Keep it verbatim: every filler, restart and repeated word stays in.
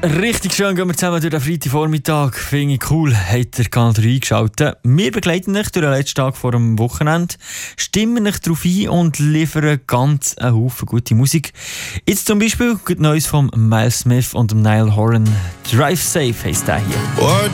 Richtig schön gehen wir zusammen durch den Freitagvormittag. Finde ich cool, habt ihr Kanal drei eingeschaltet. Wir begleiten euch durch den letzten Tag vor dem Wochenende, stimmen euch darauf ein und liefern ganz einen Haufen gute Musik. Jetzt zum Beispiel gut Neues von Miles Smith und Niall Horan. Drive Safe heisst der hier.